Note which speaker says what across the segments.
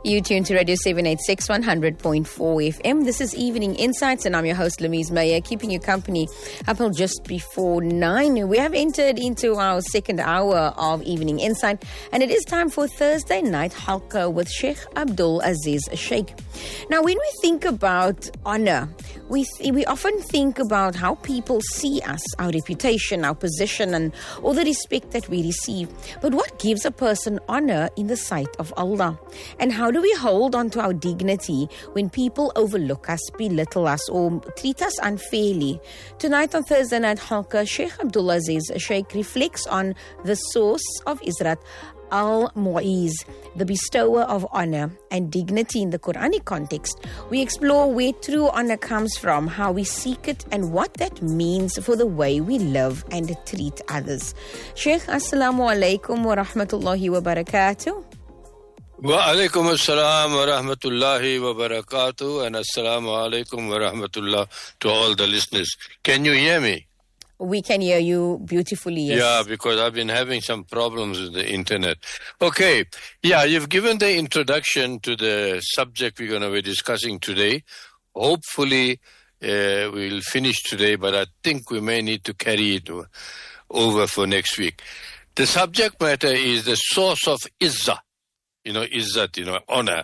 Speaker 1: You tune to Radio 786 100.4 FM. This is Evening Insights, and I'm your host, Lamise Meyer, keeping you company up until just before 9. We have entered into our second hour of Evening Insight, and it is time for Thursday Night Halqa with Sheikh Abdul Aziz Sheikh. Now, when we think about honor, we often think about how people see us, our reputation, our position, and all the respect that we receive. But what gives a person honor in the sight of Allah? And how do we hold on to our dignity when people overlook us, belittle us, or treat us unfairly? Tonight on Thursday Night Halqa, Sheikh Abdul Aziz Sheikh reflects on the source of Izrat, Al-Mu'iz, the bestower of honor and dignity in the Quranic context. We explore where true honor comes from, how we seek it, and what that means for the way we live and treat others. Sheikh, Assalamu alaikum wa rahmatullahi wa barakatuh.
Speaker 2: Wa alaikum assalam wa rahmatullahi wa barakatuh, and assalamu alaikum wa rahmatullah to all the listeners. Can you hear me?
Speaker 1: We can hear you beautifully, yes.
Speaker 2: Yeah, because I've been having some problems with the internet. Okay, yeah, you've given the introduction to the subject we're going to be discussing today. Hopefully, we'll finish today, but I think we may need to carry it over for next week. The subject matter is the source of Izzah. Izzat, honor.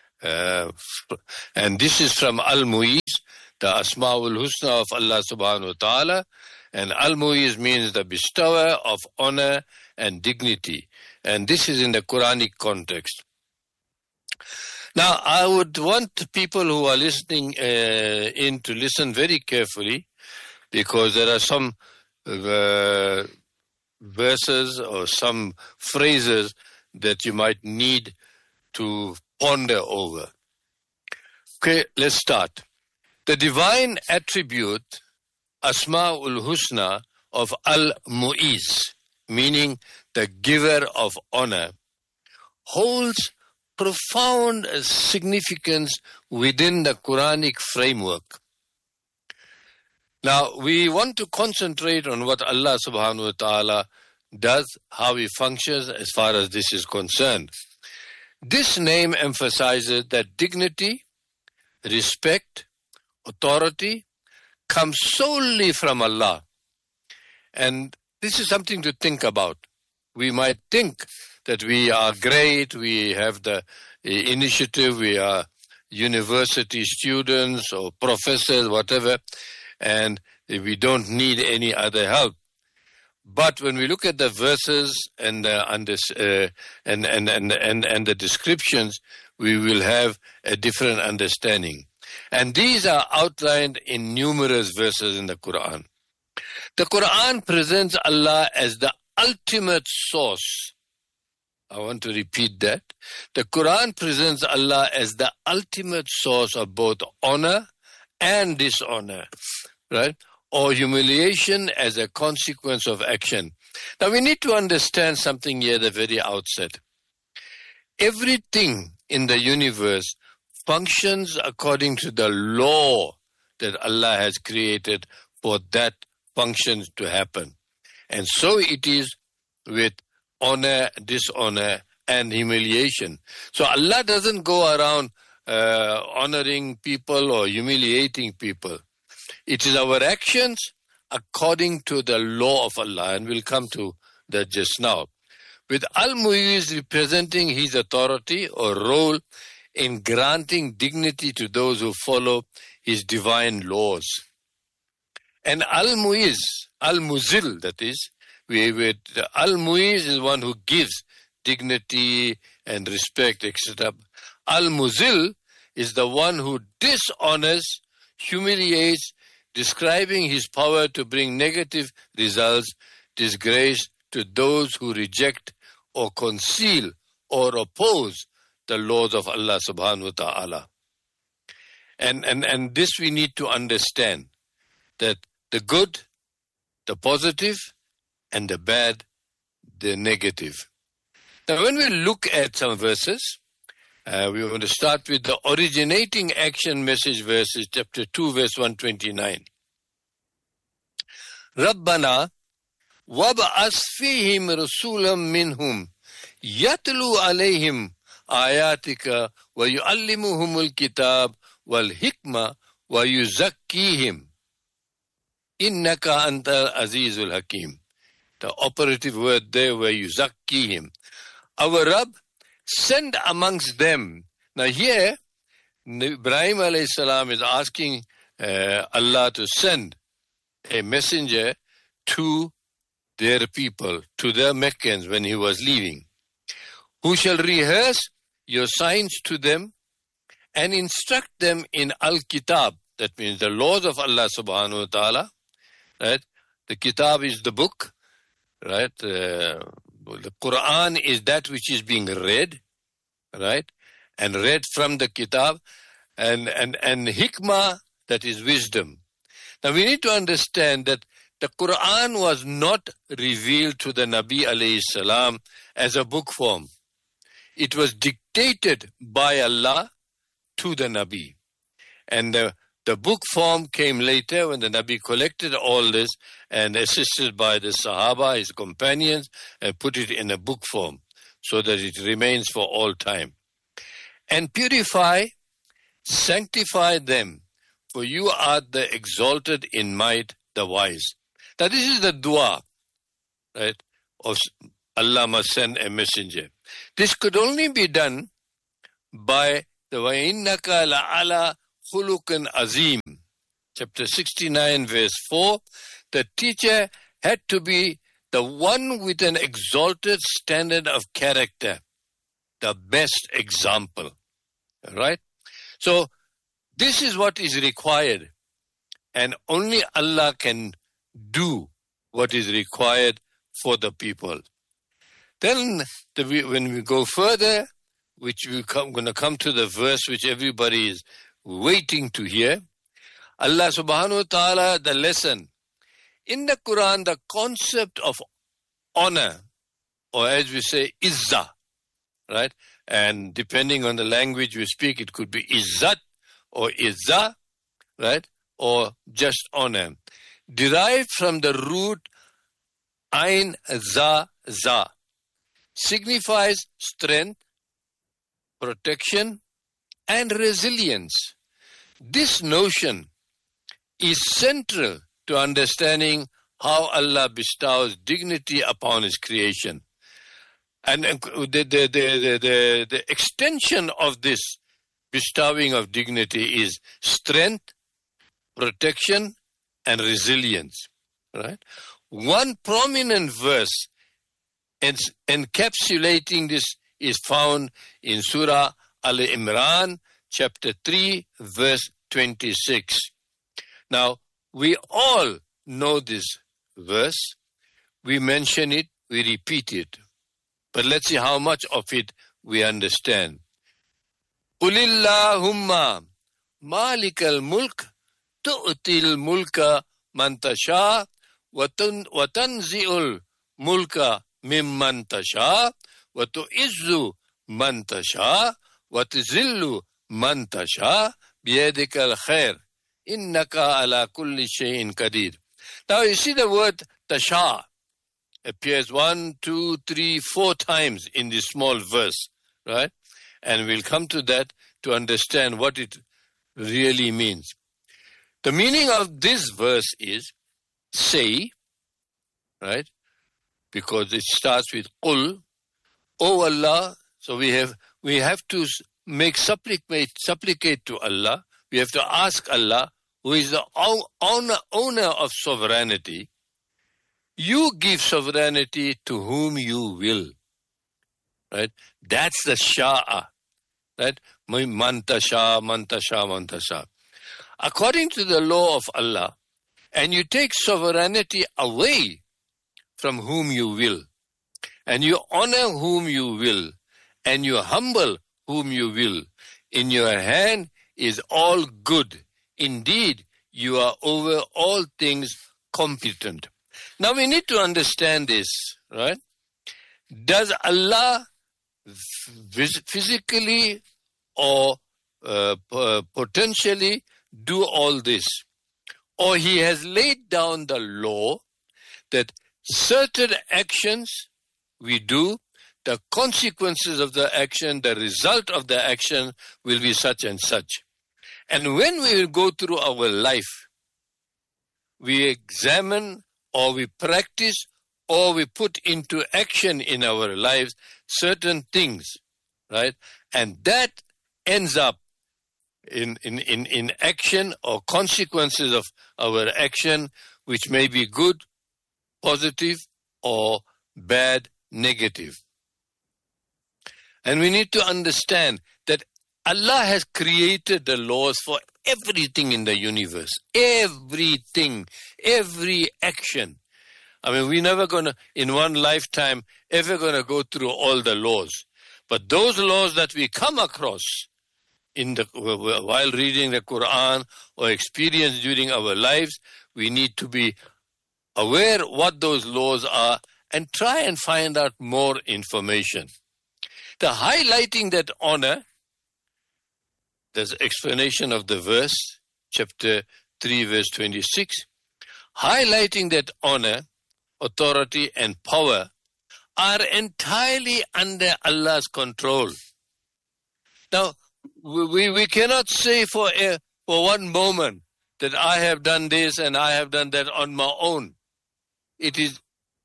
Speaker 2: And this is from Al-Mu'iz, the Asma'ul Husna of Allah subhanahu wa ta'ala. And Al-Mu'iz means the bestower of honor and dignity. And this is in the Quranic context. Now, I would want people who are listening in to listen very carefully, because there are some verses or some phrases that you might need to ponder over. Okay, let's start. The divine attribute Asma'ul Husna of Al-Mu'iz, meaning the giver of honor, holds profound significance within the Quranic framework. Now, we want to concentrate on what Allah subhanahu wa ta'ala does, how he functions as far as this is concerned. This name emphasizes that dignity, respect, authority comes solely from Allah. And this is something to think about. We might think that we are great, we have the initiative, we are university students or professors, whatever, and we don't need any other help. But when we look at the verses and the descriptions, we will have a different understanding. And these are outlined in numerous verses in the Quran. The Quran presents Allah as the ultimate source. I want to repeat that. The Quran presents Allah as the ultimate source of both honor and dishonor, right? Or humiliation as a consequence of action. Now, we need to understand something here at the very outset. Everything in the universe functions according to the law that Allah has created for that function to happen. And so it is with honor, dishonor, and humiliation. So Allah doesn't go around honoring people or humiliating people. It is our actions according to the law of Allah, and we'll come to that just now. With Al-Mu'iz representing his authority or role in granting dignity to those who follow his divine laws. And Al-Mu'iz, Al-Muzil, that is, Al-Mu'iz is one who gives dignity and respect, etc. Al-Muzil is the one who dishonors, humiliates, describing his power to bring negative results, disgrace to those who reject or conceal or oppose the laws of Allah subhanahu wa ta'ala. And this we need to understand, that the good, the positive, and the bad, the negative. Now when we look at some verses, we want to start with the originating action message verses, chapter 2, verse 129. Rabbana wab'as fihim rasulam minhum yatlu alayhim آياتك ويعلمهم الكتاب والحكمة ويزكيهم إنك أنت العزيز الحكيم. The operative word there where يزكيهم. Our Rabb send amongst them. Now here, Ibrahim alayhi salam is asking Allah to send a messenger to their people, to the Meccans when he was leaving, who shall rehearse your signs to them and instruct them in Al-Kitab. That means the laws of Allah subhanahu wa ta'ala. Right? The Kitab is the book. Right? The Quran is that which is being read. Right? And read from the Kitab. And Hikmah, that is wisdom. Now we need to understand that the Quran was not revealed to the Nabi alayhi salam as a book form. It was dictated by Allah to the Nabi. And the book form came later when the Nabi collected all this and assisted by the Sahaba, his companions, and put it in a book form so that it remains for all time. And purify, sanctify them, for you are the exalted in might, the wise. Now this is the dua, right, of Allah must send a messenger. This could only be done by the وَإِنَّكَ لَعَلَى خُلُقٍ azim, chapter 69, verse 4. The teacher had to be the one with an exalted standard of character, the best example. Right? So this is what is required, and only Allah can do what is required for the people. Then when we go further, which we're going to come to the verse which everybody is waiting to hear, Allah subhanahu wa ta'ala, the lesson. In the Quran, the concept of honor, or as we say, izzah, right? And depending on the language we speak, it could be izzat or izzah, right? Or just honor. Derived from the root ain za, signifies strength, protection, and resilience. This notion is central to understanding how Allah bestows dignity upon His creation. And the extension of this bestowing of dignity is strength, protection, and resilience. Right? One prominent verse encapsulating this is found in Surah Al-Imran, chapter 3, verse 26. Now, we all know this verse. We mention it, we repeat it. But let's see how much of it we understand. قُلِ اللَّهُمَّ مَالِكَ الْمُلْكِ تُؤْتِي الْمُلْكَ مَنْ تَشَاءُ وَتَنْزِعُ الْمُلْكَ مِمَّنْ تَشَاءُ وَتُعِزُّ مَنْ تَشَاءُ وَتُذِلُّ مَنْ تَشَاءُ بِيَدِكَ الْخَيْرُ إِنَّكَ عَلَى كُلِّ شَيْءٍ قَدِيرٌ. Now you see the word tasha appears 1, 2, 3, 4 times in this small verse, right? And we'll come to that to understand what it really means. The meaning of this verse is say, right? Because it starts with qul, O Allah. So we have to supplicate to Allah. We have to ask Allah, who is the owner of sovereignty. You give sovereignty to whom you will. Right? That's the sha'a. Right? Mantasha, mantasha, mantasha. According to the law of Allah, and you take sovereignty away from whom you will, and you honor whom you will, and you humble whom you will. In your hand is all good. Indeed, you are over all things competent. Now we need to understand this, right? Does Allah physically or potentially do all this? Or He has laid down the law that certain actions we do, the consequences of the action, the result of the action will be such and such. And when we will go through our life, we examine or we practice or we put into action in our lives certain things, right? And that ends up in action or consequences of our action, which may be good, positive, or bad, negative. And we need to understand that Allah has created the laws for everything in the universe. Everything, every action. I mean, we're never going to, in one lifetime, ever going to go through all the laws. But those laws that we come across while reading the Quran or experience during our lives, we need to be aware what those laws are and try and find out more information. The highlighting that honor, there's explanation of the verse, chapter 3, verse 26, highlighting that honor, authority, and power are entirely under Allah's control. Now, we cannot say for one moment that I have done this and I have done that on my own. It is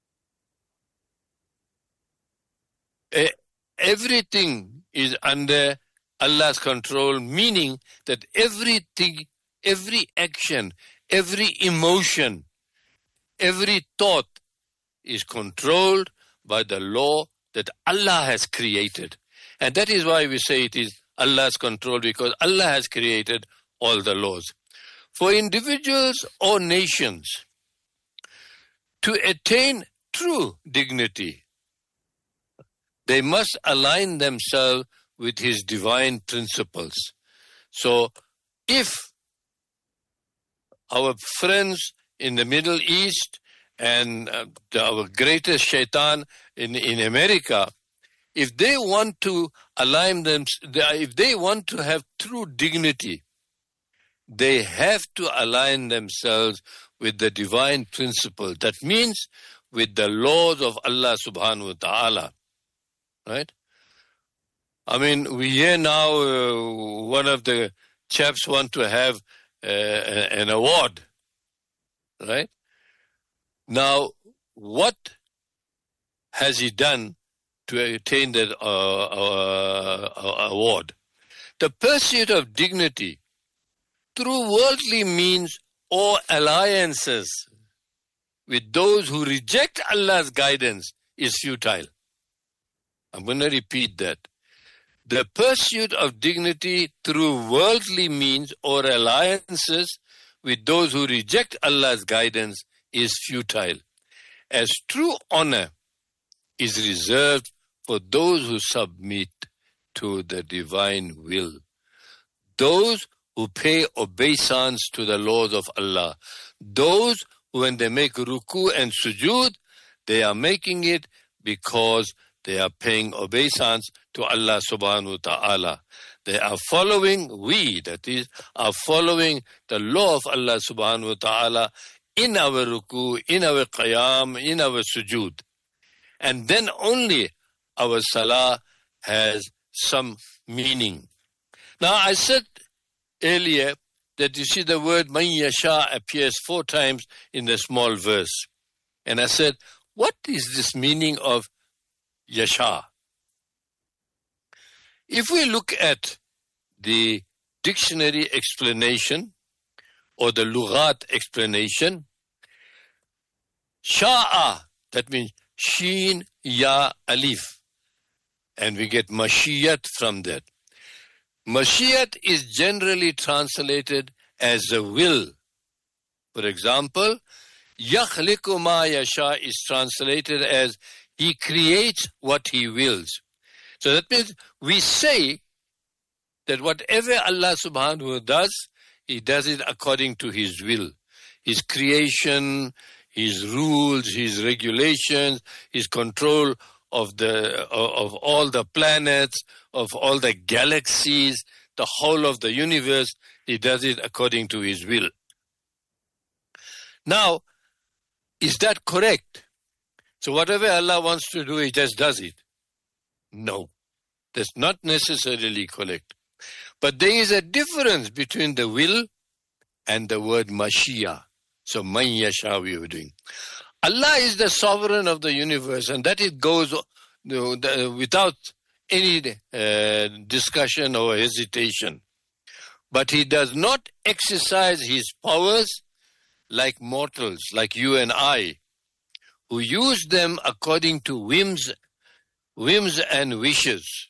Speaker 2: everything is under Allah's control, meaning that everything, every action, every emotion, every thought is controlled by the law that Allah has created. And that is why we say it is Allah's control, because Allah has created all the laws. For individuals or nations to attain true dignity, they must align themselves with His divine principles. So if our friends in the Middle East and our greatest shaitan in America, if they want to align them, if they want to have true dignity, they have to align themselves with the divine principle. That means with the laws of Allah subhanahu wa ta'ala. Right? I mean, we hear now one of the chaps want to have an award. Right? Now, what has he done to attain that award? The pursuit of dignity through worldly means or alliances with those who reject Allah's guidance is futile. I'm going to repeat that. The pursuit of dignity through worldly means or alliances with those who reject Allah's guidance is futile, as true honor is reserved for those who submit to the divine will. Those who pay obeisance to the laws of Allah. Those who, when they make ruku and sujood, they are making it because they are paying obeisance to Allah subhanahu wa ta'ala. They are following, are following the law of Allah subhanahu wa ta'ala in our ruku, in our qiyam, in our sujood. And then only our salah has some meaning. Now, I said earlier that you see the word man yasha appears 4 times in the small verse. And I said, what is this meaning of yasha? If we look at the dictionary explanation or the lughat explanation, sha'a, that means sheen, ya, alif. And we get mashiyat from that. Mashiyat is generally translated as a will. For example, yakhliqu ma yasha is translated as He creates what He wills. So that means we say that whatever Allah subhanahu wa ta'ala does, He does it according to His will. His creation, His rules, His regulations, His control of all the planets, of all the galaxies, the whole of the universe, He does it according to His will. Now, is that correct? So whatever Allah wants to do, He just does it. No, that's not necessarily correct. But there is a difference between the will and the word Mashiach. So, Man Yasha we were doing. Allah is the sovereign of the universe, and that it goes without any discussion or hesitation. But He does not exercise His powers like mortals, like you and I, who use them according to whims and wishes.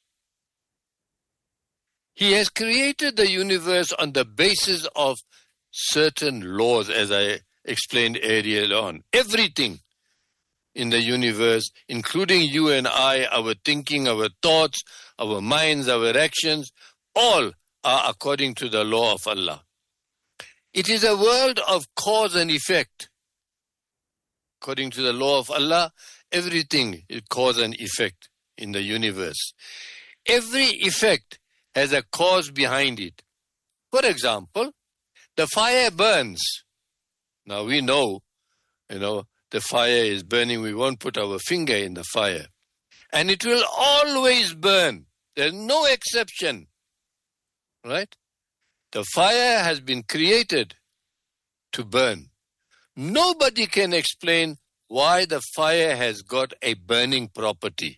Speaker 2: He has created the universe on the basis of certain laws, as I explained earlier on. Everything in the universe, including you and I, our thinking, our thoughts, our minds, our actions, all are according to the law of Allah. It is a world of cause and effect. According to the law of Allah, everything is cause and effect in the universe. Every effect has a cause behind it. For example, the fire burns. Now we know, the fire is burning. We won't put our finger in the fire. And it will always burn. There's no exception. Right? The fire has been created to burn. Nobody can explain why the fire has got a burning property.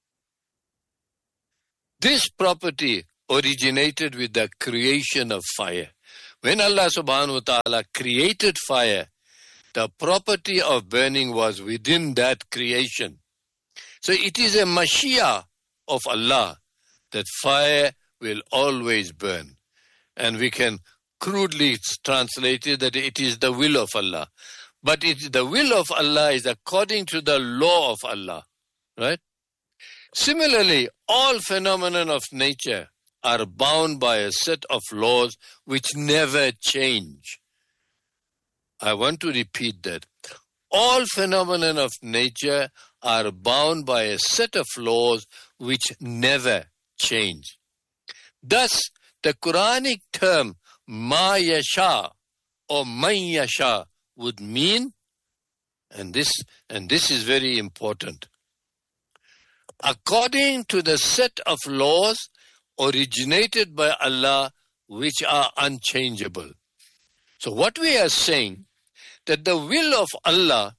Speaker 2: This property originated with the creation of fire. When Allah subhanahu wa ta'ala created fire, the property of burning was within that creation. So it is a Mashiach of Allah that fire will always burn. And we can crudely translate it that it is the will of Allah. But the will of Allah is according to the law of Allah. Right? Similarly, all phenomena of nature are bound by a set of laws which never change. I want to repeat that. All phenomena of nature are bound by a set of laws which never change. Thus, the Quranic term Ma Yasha or Man Yasha would mean, and this is very important, according to the set of laws originated by Allah which are unchangeable. So what we are saying, that the will of Allah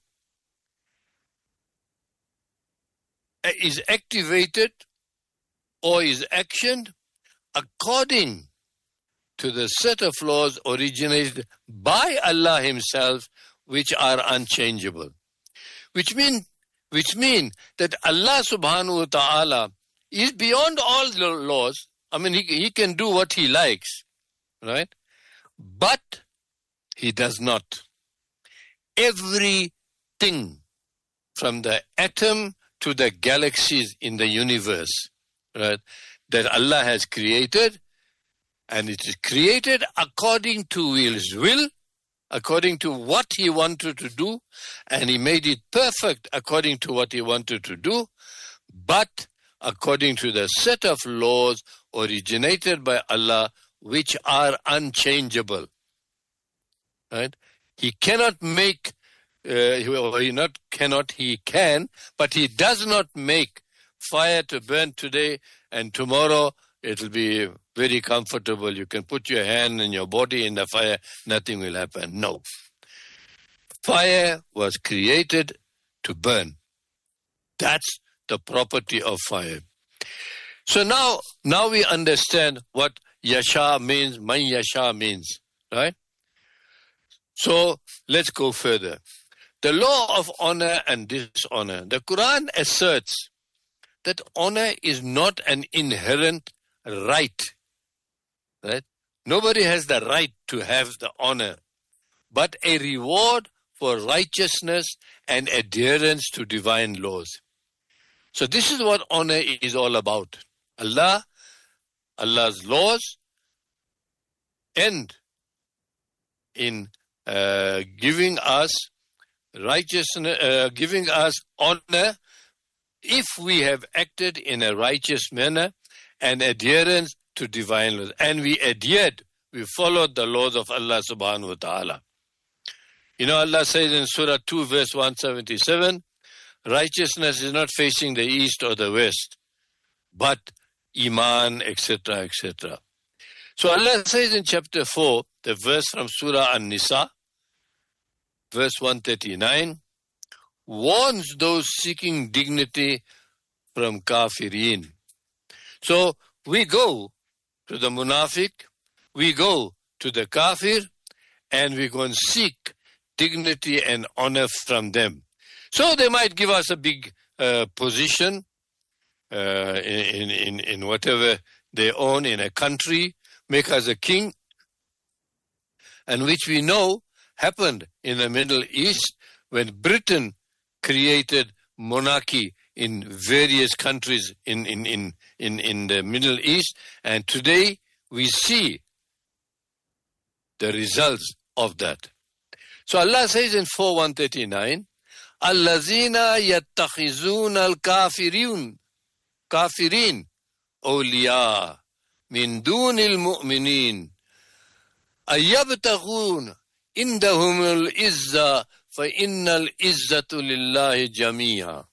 Speaker 2: is activated or is actioned according to the set of laws originated by Allah Himself, which are unchangeable. Which mean that Allah subhanahu wa ta'ala is beyond all the laws. I mean, he can do what He likes, right? But He does not. Everything from the atom to the galaxies in the universe, right, that Allah has created, and it is created according to His will, according to what He wanted to do, and He made it perfect according to what He wanted to do, but according to the set of laws originated by Allah, which are unchangeable. Right? He cannot make, he can, but He does not make fire to burn today and tomorrow it will be very comfortable. You can put your hand and your body in the fire, nothing will happen. No. Fire was created to burn. That's the property of fire. So now we understand what Yasha means, Man Yasha means, right? So let's go further. The law of honor and dishonor. The Quran asserts that honor is not an inherent right. Right? Nobody has the right to have the honor, but a reward for righteousness and adherence to divine laws. So this is what honor is all about. Allah's laws end in giving us righteousness, giving us honor if we have acted in a righteous manner and adherence to divine laws. And we adhered, we followed the laws of Allah subhanahu wa ta'ala. You know, Allah says in Surah 2 verse 177, righteousness is not facing the east or the west, but Iman, etc., etc. So Allah says in chapter 4, the verse from Surah An-Nisa, verse 139, warns those seeking dignity from kafirin. So we go to the munafiq, we go to the kafir, and we go and seek dignity and honor from them. So they might give us a big position in whatever they own in a country, make us a king, and which we know happened in the Middle East when Britain created monarchy in various countries in the Middle East, and today we see the results of that. So Allah says in 4:139, Allazina yattakhizuna al-kafirin awliya min dunil mu'minin ayyabtaghun indahumul izza fa innal izzatu lillahi jami'a.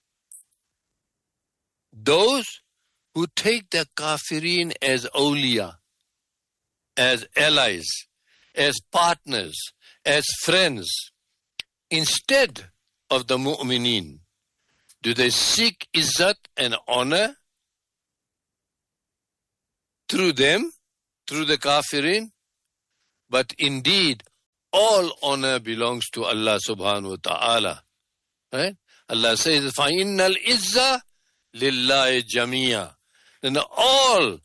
Speaker 2: Those who take the kafirin as awliya, as allies, as partners, as friends, instead of the mu'minin, do they seek izzat and honor through them, through the kafirin? But indeed, all honor belongs to Allah subhanahu wa ta'ala. Right? Allah says, فَإِنَّ الْإِزَّةَ لِلَّهِ جَمِيعًا. And all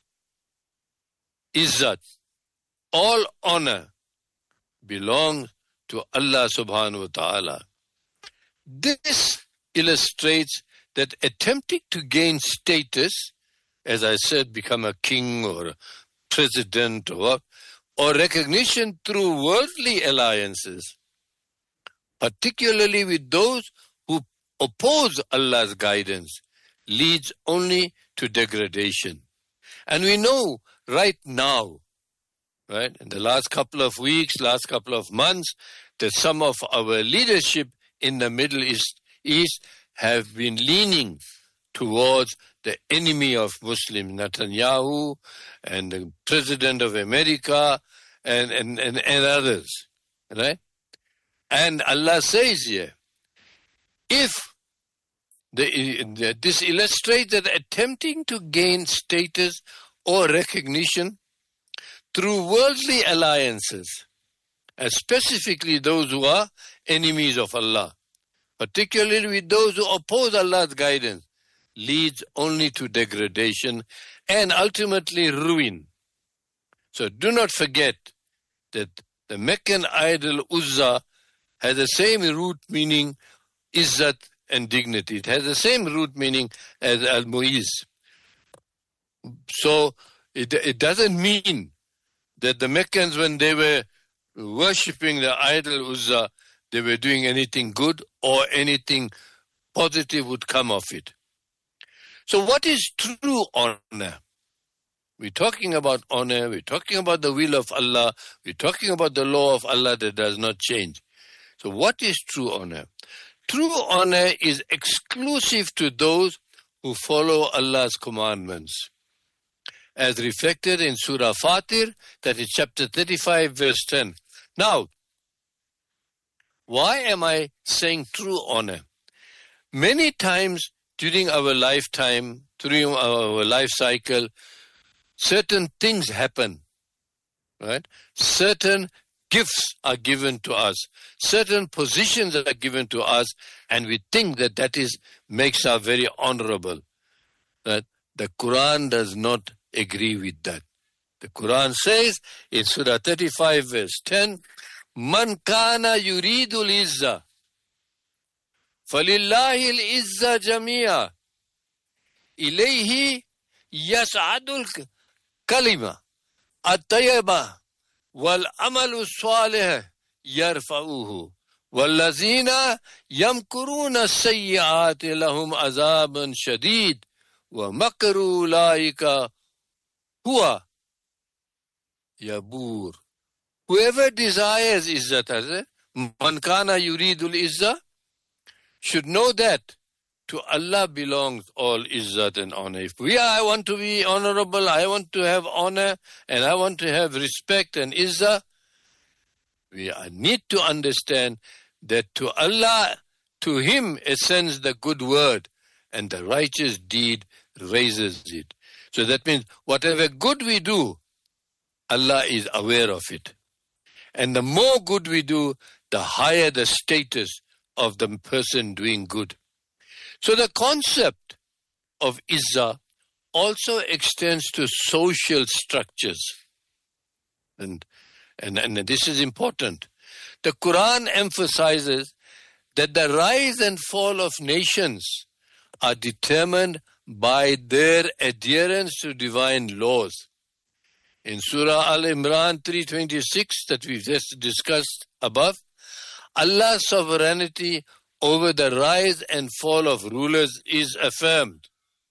Speaker 2: izzat, all honor belongs to Allah subhanahu wa ta'ala. This illustrates that attempting to gain status, as I said, become a king or a president or recognition through worldly alliances, particularly with those who oppose Allah's guidance, leads only to degradation. And we know right now, right, in the last couple of weeks, last couple of months, that some of our leadership in the Middle East have been leaning towards the enemy of Muslims, Netanyahu, and the President of America, and others, right? And Allah says here, if this illustrates that attempting to gain status or recognition through worldly alliances, and specifically those who are enemies of Allah, particularly with those who oppose Allah's guidance, leads only to degradation and ultimately ruin. So do not forget that the Meccan idol Uzza has the same root meaning, Izzat and dignity. It has the same root meaning as Al-Mu'iz. So it doesn't mean that the Meccans, when they were worshipping the idol Uzza, they were doing anything good or anything positive would come of it. So what is true honor? We're talking about honor, we're talking about the will of Allah, we're talking about the law of Allah that does not change. So what is true honor? True honor is exclusive to those who follow Allah's commandments, as reflected in Surah Fatir, that is chapter 35, verse 10. Now, why am I saying true honor? Many times during our lifetime, during our life cycle, certain things happen, right? Certain gifts are given to us, certain positions are given to us, and we think that makes us very honorable. That the Quran does not agree with that. The Quran says in Surah 35, verse 10, Man kana yuridul izza, falillahi al-izza jami'a, ilayhi yas'adul kalima, at-tayyibah, wal-amalu salih yarfa'uhu, wal-lazina yamkuruna as-sayyi'ati lahum azabun shadid, wa makru ulaika huwa yabur. Whoever desires izzat, man kana yuridul izza, should know that to Allah belongs all izzat and honor. If I want to be honorable, I want to have honor, and I want to have respect and izzah, we need to understand that to Allah, to Him ascends the good word, and the righteous deed raises it. So that means whatever good we do, Allah is aware of it. And the more good we do, the higher the status of the person doing good. So the concept of izzah also extends to social structures. And this is important. The Quran emphasizes that the rise and fall of nations are determined by their adherence to divine laws. In Surah Al-Imran 3:26 that we've just discussed above, Allah's sovereignty over the rise and fall of rulers is affirmed,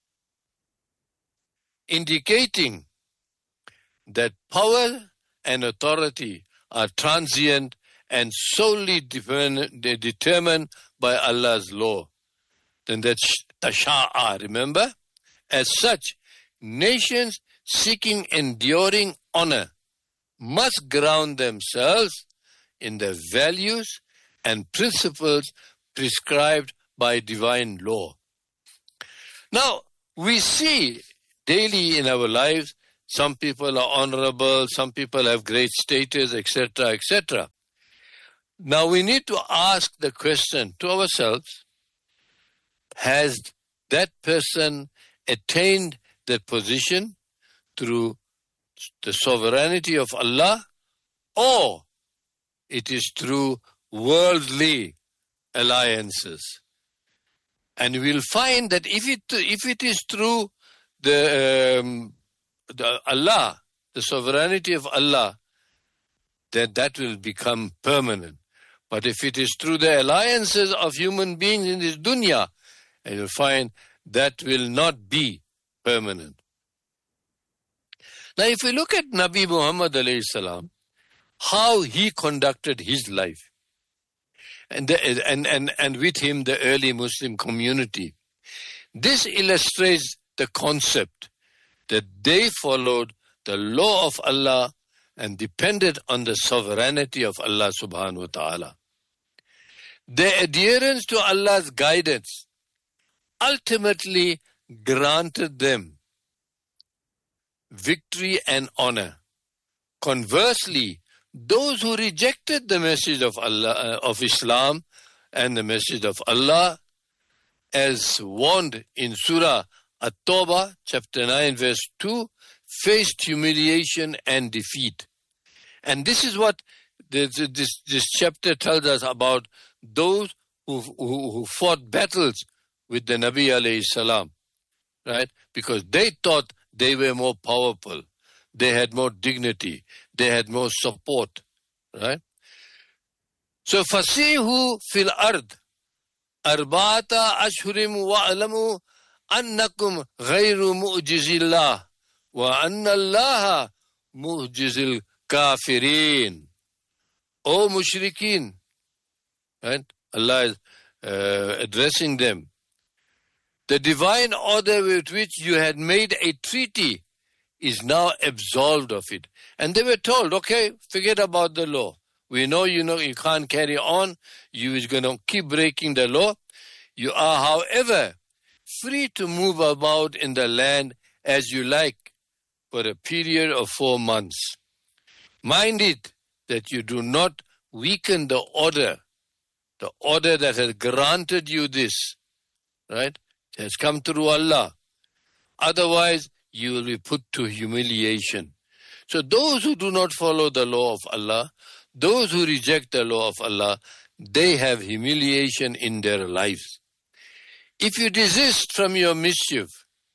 Speaker 2: indicating that power and authority are transient and solely determined by Allah's law. Then that's tasha'a, remember? As such, nations seeking enduring honor must ground themselves in the values and principles prescribed by divine law. Now, we see daily in our lives, some people are honorable, some people have great status, etc., etc. Now, we need to ask the question to ourselves, has that person attained that position through the sovereignty of Allah, or it is through worldly alliances? And we'll find that if it is through the Allah, the sovereignty of Allah, then that will become permanent. But if it is through the alliances of human beings in this dunya, and you'll find that will not be permanent. Now, if we look at Nabi Muhammad alayhi salam, how he conducted his life, and with him the early Muslim community, this illustrates the concept that they followed the law of Allah and depended on the sovereignty of Allah subhanahu wa ta'ala. Their adherence to Allah's guidance ultimately granted them victory and honor. Conversely, those who rejected the message of Allah, of Islam and the message of Allah, as warned in Surah At-Tawbah, chapter 9, verse 2, faced humiliation and defeat. And this is what this chapter tells us about those who fought battles with the Nabi alayhi salam, right? Because they thought they were more powerful, they had more dignity, they had more support, right? So, fasihu fil ard arba'ata ashhurim wa'alamu annakum ghayru mu'jizillah wa anna allaha mu'jizil kafirin. O mushrikeen, right? Allah is addressing them. The divine order with which you had made a treaty is now absolved of it. And they were told, okay, forget about the law. We know you can't carry on. You is going to keep breaking the law. You are, however, free to move about in the land as you like for a period of 4 months. Mind it that you do not weaken the order that has granted you this, right? It has come through Allah. Otherwise, you will be put to humiliation. So those who do not follow the law of Allah, those who reject the law of Allah, they have humiliation in their lives. If you desist from your mischief,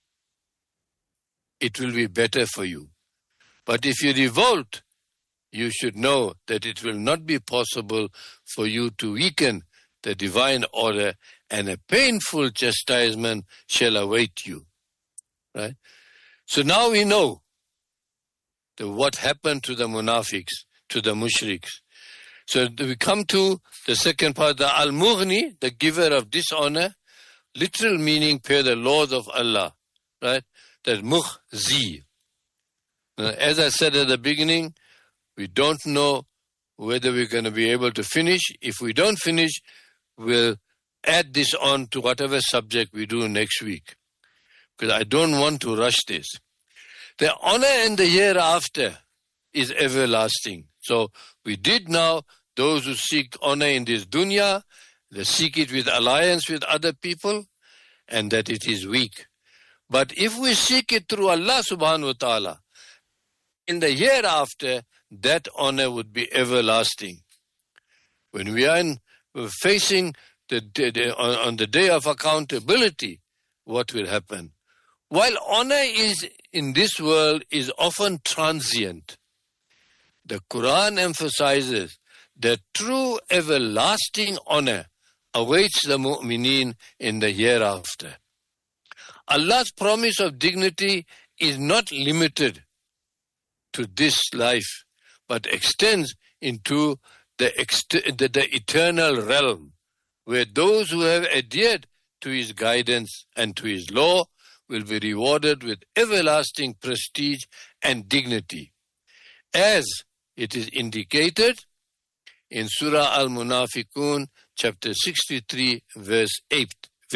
Speaker 2: it will be better for you. But if you revolt, you should know that it will not be possible for you to weaken the divine order, and a painful chastisement shall await you. Right? So now we know what happened to the munafiqs, to the mushriks. So we come to the second part, the al-mughni, the giver of dishonor. literal meaning, pay the laws of Allah, right? That mukhzi. As I said at the beginning, we don't know whether we're going to be able to finish. If we don't finish, we'll add this on to whatever subject we do next week, because I don't want to rush this. The honor in the hereafter is everlasting. So we did now, those who seek honor in this dunya, they seek it with alliance with other people, and that it is weak. But if we seek it through Allah subhanahu wa ta'ala, in the hereafter, that honor would be everlasting. When we are facing on the day of accountability, what will happen? While honor is in this world is often transient, the Quran emphasizes that true everlasting honor awaits the mu'mineen in the hereafter. Allah's promise of dignity is not limited to this life, but extends into the eternal realm, where those who have adhered to His guidance and to His law will be rewarded with everlasting prestige and dignity, as it is indicated in Surah Al-Munafiqun, chapter 63, verse 8.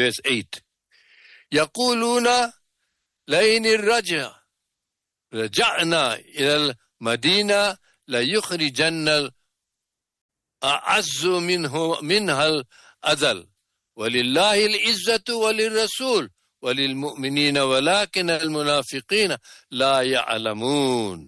Speaker 2: يَقُولُونَ لَئِنِ رَجَعْنَا إِلَى الْمَدِينَةِ لَيُخْرِجَنَّ الْأَعَزُّ مِنْهَا الْأَذَلُ وَلِلَّهِ الْعِزَّةُ وَلِلرَّسُولِ وَلِلْمُؤْمِنِينَ وَلَكِنَّ الْمُنَافِقِينَ لَا يَعْلَمُونَ.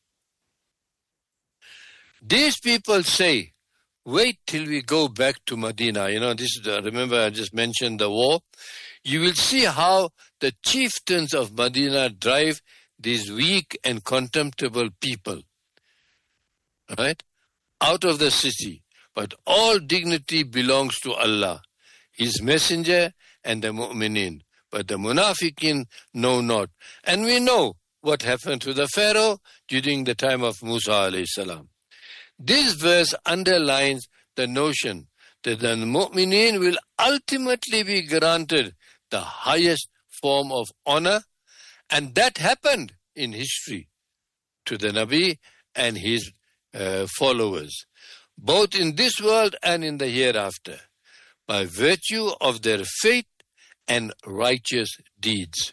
Speaker 2: These people say, wait till we go back to Medina. Remember I just mentioned the war. You will see how the chieftains of Medina drive these weak and contemptible people, right, out of the city. But all dignity belongs to Allah, His Messenger, and the mu'minin. But the munafiqin know not. And we know what happened to the Pharaoh during the time of Musa alayhi salam. This verse underlines the notion that the mu'minin will ultimately be granted the highest form of honor, and that happened in history to the Nabi and his followers, both in this world and in the hereafter, by virtue of their faith and righteous deeds.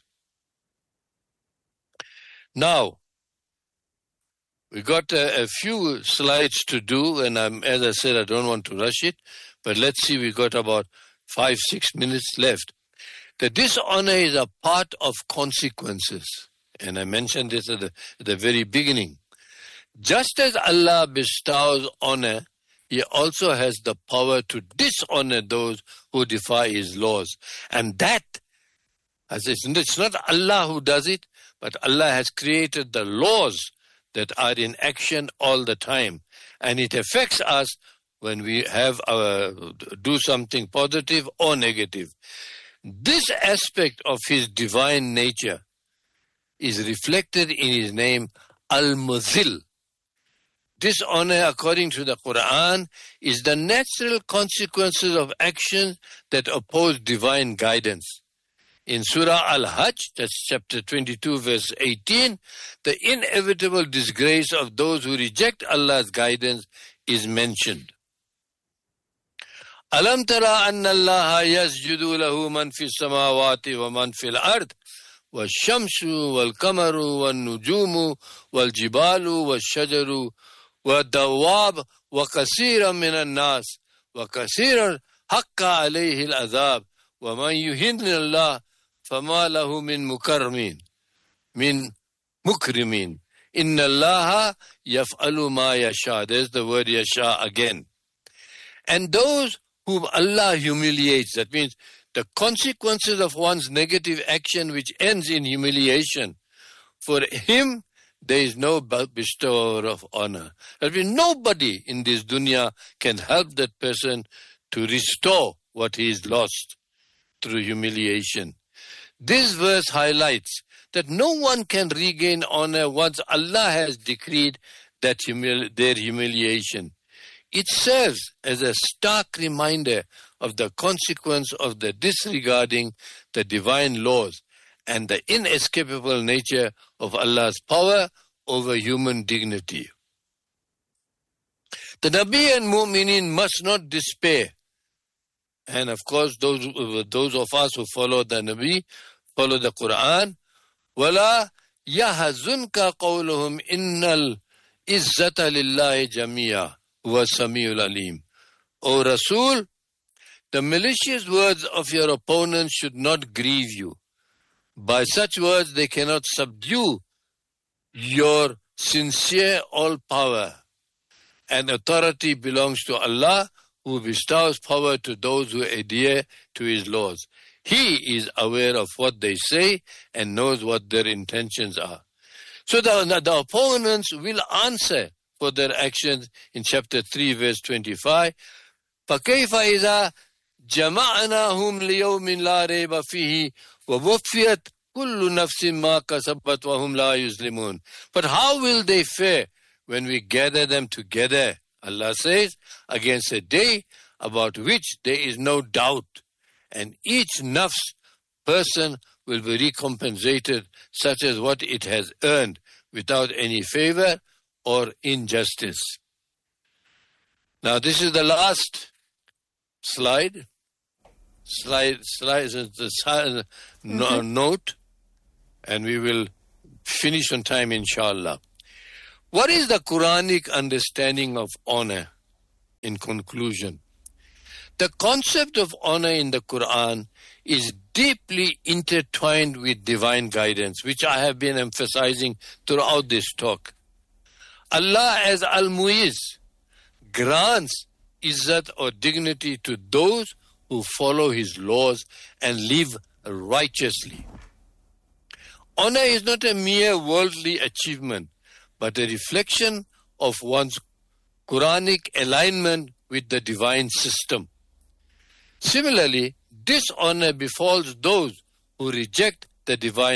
Speaker 2: Now, we got a few slides to do, and as I said, I don't want to rush it, but let's see, we got about 5-6 minutes left. The dishonor is a part of consequences, and I mentioned this at the very beginning. Just as Allah bestows honor, He also has the power to dishonor those who defy His laws. And that, as it's not Allah who does it, but Allah has created the laws that are in action all the time. And it affects us when we have do something positive or negative. This aspect of His divine nature is reflected in His name, Al-Muzil. Dishonor, according to the Quran, is the natural consequences of actions that oppose divine guidance. In Surah Al-Hajj, that's chapter 22, verse 18, the inevitable disgrace of those who reject Allah's guidance is mentioned. Alam tara anna Allah yasjudu lahu man fi samawati wa man fil ard wa shamsu wal kamaru wal nujumu wal jibalu wal shajaru wa dawab wa kasiran minan nas wa kasiran haqqa alayhi al azab wa man yuhinna Allah fama lahu min mukrimin inna Allah yaf'alu ma yasha. There's the word yasha again. And those whom Allah humiliates, that means the consequences of one's negative action which ends in humiliation, for Him there is no bestower of honor. That means nobody in this dunya can help that person to restore what he has lost through humiliation. This verse highlights that no one can regain honor once Allah has decreed that their humiliation. It serves as a stark reminder of the consequence of the disregarding the divine laws and the inescapable nature of Allah's power over human dignity. The Nabi and Mu'mineen must not despair. And of course, those of us who follow the Nabi, follow the Quran, وَلَا يَحْزُنْكَ قَوْلُهُمْ إِنَّ الْإِزَّةَ لِلَّهِ جَمِيعًا هُوَ السَّمِيعُ الْعَلِيمُ. O Rasul, the malicious words of your opponents should not grieve you. By such words they cannot subdue your sincere all-power. And authority belongs to Allah, who bestows power to those who adhere to His laws. He is aware of what they say and knows what their intentions are. So the opponents will answer for their actions in chapter 3, verse 25. فَكَيْفَ إِذَا جَمَعْنَاهُمْ لِيَوْمٍ لَا رَيْبَ فِيهِ وَوُفِّيَتْ كُلُّ نَفْسٍ مَا كَسَبَتْ وَهُمْ لَا يُظْلِمُونَ. But how will they fare when we gather them together, Allah says, against a day about which there is no doubt, and each nafs person will be recompensated such as what it has earned without any favor or injustice. Now this is the last slide. Slide is the note, and we will finish on time, inshallah. What is the Quranic understanding of honor? In conclusion, the concept of honor in the Quran is deeply intertwined with divine guidance, which I have been emphasizing throughout this talk. Allah as Al-Mu'izz grants izzat or dignity to those who follow His laws and live righteously. Honor is not a mere worldly achievement, but a reflection of one's Quranic alignment with the divine system. Similarly, dishonor befalls those who reject the divine